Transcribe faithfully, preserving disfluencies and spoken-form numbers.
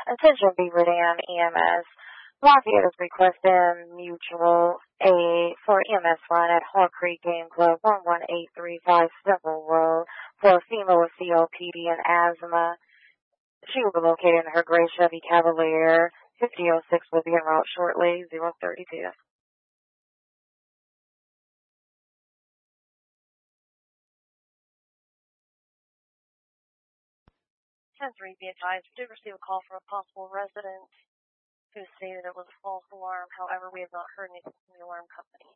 Attention Beaver Dam E M S. Lafayette is requesting mutual aid for E M S run at Hawk Creek Game Club, one one eight three five Civil Road, for a female with C O P D and asthma. She will be located in her gray Chevy Cavalier. fifty oh six will be en route shortly, zero thirty-two. ten three, be advised, we did receive a call from a possible resident who stated it was a false alarm. However, we have not heard anything from the alarm company.